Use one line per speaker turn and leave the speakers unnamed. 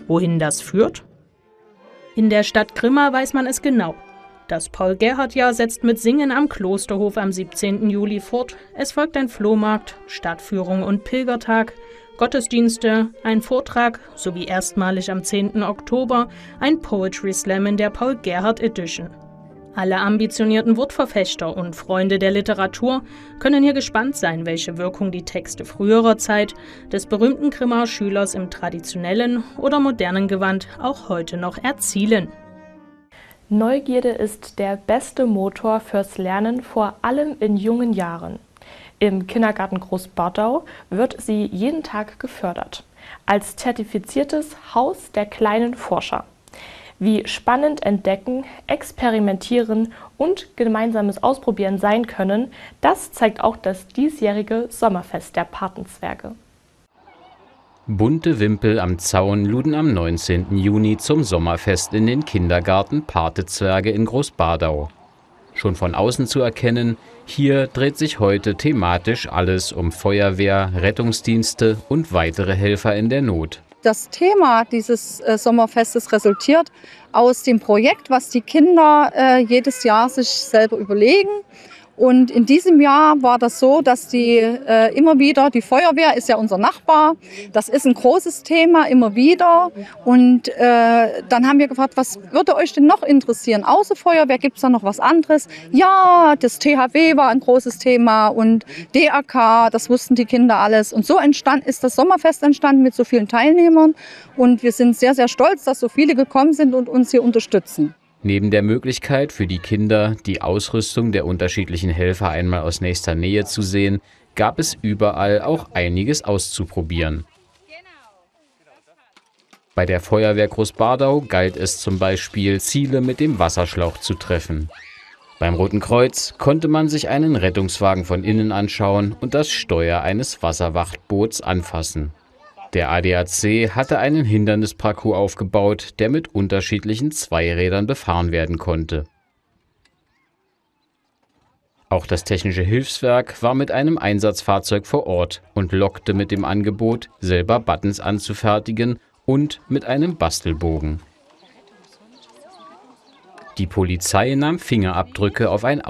Wohin das führt? In der Stadt Grimma weiß man es genau. Das Paul-Gerhardt-Jahr setzt mit Singen am Klosterhof am 17. Juli fort. Es folgt ein Flohmarkt, Stadtführung und Pilgertag, Gottesdienste, ein Vortrag sowie erstmalig am 10. Oktober ein Poetry Slam in der Paul-Gerhardt Edition. Alle ambitionierten Wortverfechter und Freunde der Literatur können hier gespannt sein, welche Wirkung die Texte früherer Zeit des berühmten Grimmaer Schülers im traditionellen oder modernen Gewand auch heute noch erzielen.
Neugierde ist der beste Motor fürs Lernen, vor allem in jungen Jahren. Im Kindergarten Großbardau wird sie jeden Tag gefördert. Als zertifiziertes Haus der kleinen Forscher. Wie spannend Entdecken, Experimentieren und gemeinsames Ausprobieren sein können, das zeigt auch das diesjährige Sommerfest der Patenzwerge.
Bunte Wimpel am Zaun luden am 19. Juni zum Sommerfest in den Kindergarten Patezwerge in Großbardau. Schon von außen zu erkennen, hier dreht sich heute thematisch alles um Feuerwehr, Rettungsdienste und weitere Helfer in der Not.
Das Thema dieses Sommerfestes resultiert aus dem Projekt, was die Kinder jedes Jahr sich selber überlegen. Und in diesem Jahr war das so, dass die immer wieder, die Feuerwehr ist ja unser Nachbar, das ist ein großes Thema immer wieder. Und dann haben wir gefragt, was würde euch denn noch interessieren? Außer Feuerwehr gibt es da noch was anderes? Ja, das THW war ein großes Thema und DRK, das wussten die Kinder alles. Und so ist das Sommerfest entstanden mit so vielen Teilnehmern. Und wir sind sehr, sehr stolz, dass so viele gekommen sind und uns hier unterstützen.
Neben der Möglichkeit für die Kinder, die Ausrüstung der unterschiedlichen Helfer einmal aus nächster Nähe zu sehen, gab es überall auch einiges auszuprobieren. Bei der Feuerwehr Großbardau galt es zum Beispiel, Ziele mit dem Wasserschlauch zu treffen. Beim Roten Kreuz konnte man sich einen Rettungswagen von innen anschauen und das Steuer eines Wasserwachtboots anfassen. Der ADAC hatte einen Hindernisparcours aufgebaut, der mit unterschiedlichen Zweirädern befahren werden konnte. Auch das Technische Hilfswerk war mit einem Einsatzfahrzeug vor Ort und lockte mit dem Angebot, selber Buttons anzufertigen und mit einem Bastelbogen. Die Polizei nahm Fingerabdrücke auf ein